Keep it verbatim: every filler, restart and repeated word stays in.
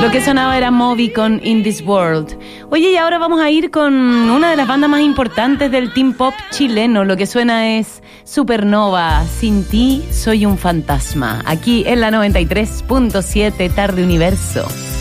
Lo que sonaba era Moby con In This World. Oye, y ahora vamos a ir con una de las bandas más importantes del teen pop chileno. Lo que suena es Supernova, Sin ti soy un fantasma. Aquí en la noventa y tres punto siete Tarde Universo.